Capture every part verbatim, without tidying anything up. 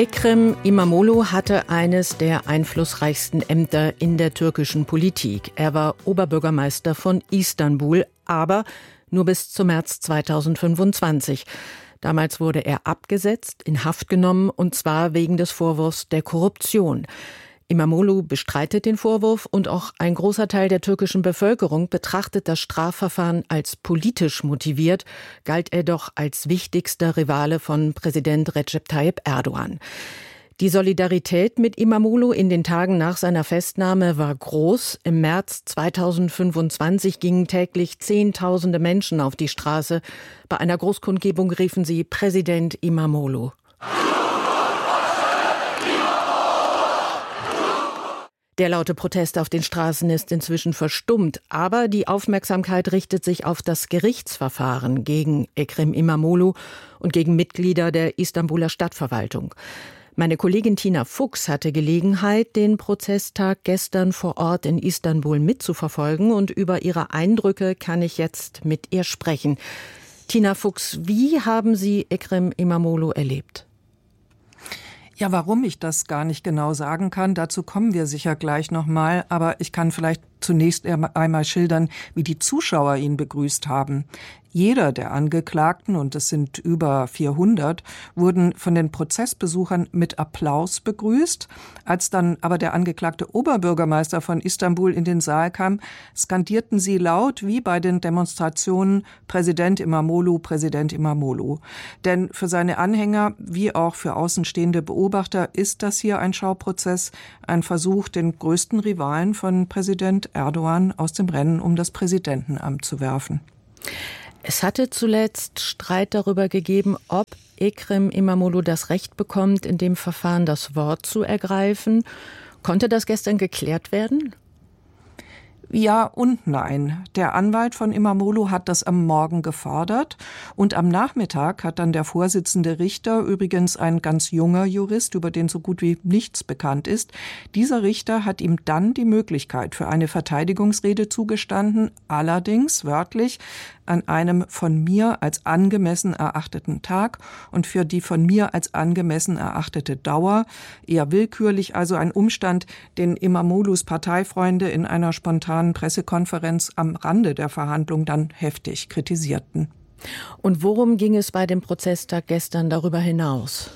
Ekrem İmamoğlu hatte eines der einflussreichsten Ämter in der türkischen Politik. Er war Oberbürgermeister von Istanbul, aber nur bis zum März zweitausendfünfundzwanzig. Damals wurde er abgesetzt, in Haft genommen, und zwar wegen des Vorwurfs der Korruption. İmamoğlu bestreitet den Vorwurf und auch ein großer Teil der türkischen Bevölkerung betrachtet das Strafverfahren als politisch motiviert, galt er doch als wichtigster Rivale von Präsident Recep Tayyip Erdogan. Die Solidarität mit İmamoğlu in den Tagen nach seiner Festnahme war groß. Im März zweitausendfünfundzwanzig gingen täglich Zehntausende Menschen auf die Straße. Bei einer Großkundgebung riefen sie Präsident İmamoğlu. Der laute Protest auf den Straßen ist inzwischen verstummt, aber die Aufmerksamkeit richtet sich auf das Gerichtsverfahren gegen Ekrem İmamoğlu und gegen Mitglieder der Istanbuler Stadtverwaltung. Meine Kollegin Tina Fuchs hatte Gelegenheit, den Prozesstag gestern vor Ort in Istanbul mitzuverfolgen, und über ihre Eindrücke kann ich jetzt mit ihr sprechen. Tina Fuchs, wie haben Sie Ekrem İmamoğlu erlebt? Ja, warum ich das gar nicht genau sagen kann, dazu kommen wir sicher gleich nochmal. Aber ich kann vielleicht zunächst einmal schildern, wie die Zuschauer ihn begrüßt haben. Jeder der Angeklagten, und es sind über vierhundert, wurden von den Prozessbesuchern mit Applaus begrüßt. Als dann aber der angeklagte Oberbürgermeister von Istanbul in den Saal kam, skandierten sie laut, wie bei den Demonstrationen, Präsident İmamoğlu, Präsident İmamoğlu. Denn für seine Anhänger, wie auch für außenstehende Beobachter, ist das hier ein Schauprozess, ein Versuch, den größten Rivalen von Präsident Erdogan aus dem Rennen um das Präsidentenamt zu werfen. Es hatte zuletzt Streit darüber gegeben, ob Ekrem İmamoğlu das Recht bekommt, in dem Verfahren das Wort zu ergreifen. Konnte das gestern geklärt werden? Ja und nein. Der Anwalt von İmamoğlu hat das am Morgen gefordert, und am Nachmittag hat dann der Vorsitzende Richter, übrigens ein ganz junger Jurist, über den so gut wie nichts bekannt ist, dieser Richter hat ihm dann die Möglichkeit für eine Verteidigungsrede zugestanden, allerdings wörtlich an einem von mir als angemessen erachteten Tag und für die von mir als angemessen erachtete Dauer, eher willkürlich, also ein Umstand, den İmamoğlu's Parteifreunde in einer spontanen Pressekonferenz am Rande der Verhandlung dann heftig kritisierten. Und worum ging es bei dem Prozesstag gestern darüber hinaus?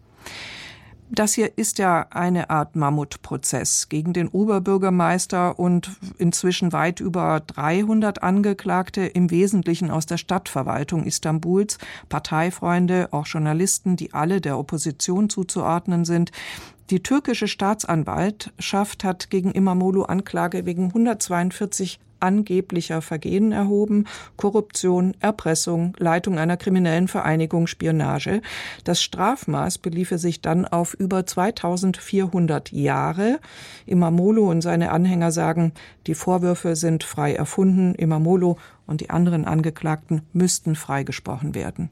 Das hier ist ja eine Art Mammutprozess gegen den Oberbürgermeister und inzwischen weit über dreihundert Angeklagte, im Wesentlichen aus der Stadtverwaltung Istanbuls, Parteifreunde, auch Journalisten, die alle der Opposition zuzuordnen sind. Die türkische Staatsanwaltschaft hat gegen İmamoğlu Anklage wegen hundertzweiundvierzig angeblicher Vergehen erhoben: Korruption, Erpressung, Leitung einer kriminellen Vereinigung, Spionage. Das Strafmaß beliefe sich dann auf über zweitausendvierhundert Jahre. İmamoğlu und seine Anhänger sagen, die Vorwürfe sind frei erfunden. İmamoğlu und die anderen Angeklagten müssten freigesprochen werden.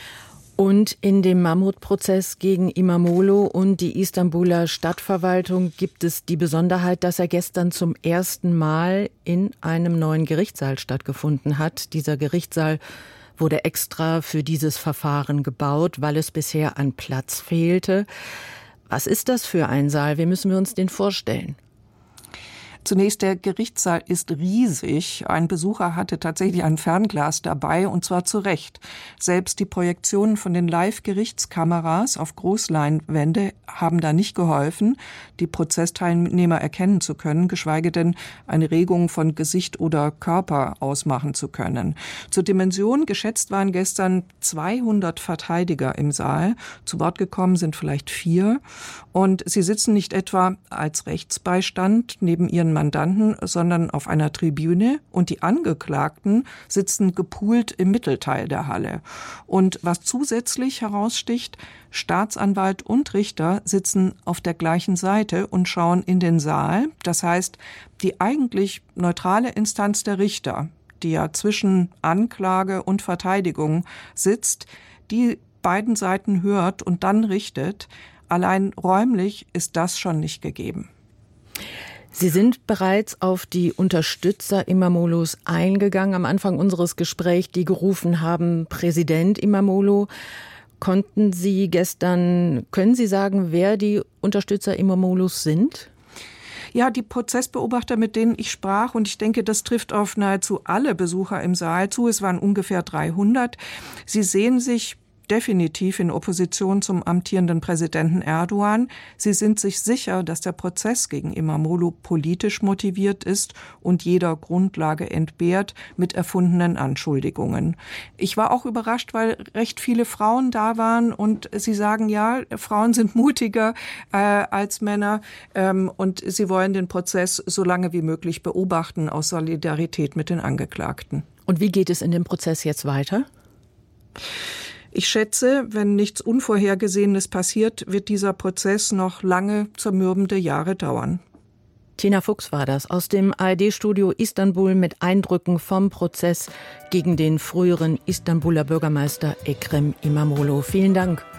Und in dem Mammutprozess gegen İmamoğlu und die Istanbuler Stadtverwaltung gibt es die Besonderheit, dass er gestern zum ersten Mal in einem neuen Gerichtssaal stattgefunden hat. Dieser Gerichtssaal wurde extra für dieses Verfahren gebaut, weil es bisher an Platz fehlte. Was ist das für ein Saal? Wie müssen wir uns den vorstellen? Zunächst, der Gerichtssaal ist riesig. Ein Besucher hatte tatsächlich ein Fernglas dabei, und zwar zu Recht. Selbst die Projektionen von den Live-Gerichtskameras auf Großleinwände haben da nicht geholfen, die Prozessteilnehmer erkennen zu können, geschweige denn eine Regung von Gesicht oder Körper ausmachen zu können. Zur Dimension geschätzt waren gestern zweihundert Verteidiger im Saal. Zu Wort gekommen sind vielleicht vier. Und sie sitzen nicht etwa als Rechtsbeistand neben ihren Mandanten, sondern auf einer Tribüne, und die Angeklagten sitzen gepoolt im Mittelteil der Halle. Und was zusätzlich heraussticht, Staatsanwalt und Richter sitzen auf der gleichen Seite und schauen in den Saal. Das heißt, die eigentlich neutrale Instanz der Richter, die ja zwischen Anklage und Verteidigung sitzt, die beiden Seiten hört und dann richtet. Allein räumlich ist das schon nicht gegeben. Sie sind bereits auf die Unterstützer İmamoğlu's eingegangen am Anfang unseres Gesprächs, die gerufen haben, Präsident İmamoğlu. Konnten Sie gestern, können Sie sagen, wer die Unterstützer İmamoğlu's sind? Ja, die Prozessbeobachter, mit denen ich sprach, und ich denke, das trifft auf nahezu alle Besucher im Saal zu, es waren ungefähr dreihundert, sie sehen sich definitiv in Opposition zum amtierenden Präsidenten Erdogan. Sie sind sich sicher, dass der Prozess gegen İmamoğlu politisch motiviert ist und jeder Grundlage entbehrt mit erfundenen Anschuldigungen. Ich war auch überrascht, weil recht viele Frauen da waren und sie sagen, ja, Frauen sind mutiger äh, als Männer ähm, und sie wollen den Prozess so lange wie möglich beobachten aus Solidarität mit den Angeklagten. Und wie geht es in dem Prozess jetzt weiter? Ich schätze, wenn nichts Unvorhergesehenes passiert, wird dieser Prozess noch lange zermürbende Jahre dauern. Tina Fuchs war das aus dem A R D-Studio Istanbul mit Eindrücken vom Prozess gegen den früheren Istanbuler Bürgermeister Ekrem İmamoğlu. Vielen Dank.